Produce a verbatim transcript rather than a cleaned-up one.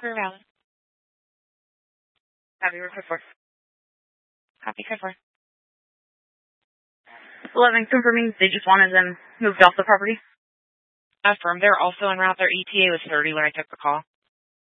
Clear valid. Copy, request for. Copy, code four. eleven, confirming they just wanted them moved off the property. Affirm. They're also en route. Their E T A was thirty when I took the call.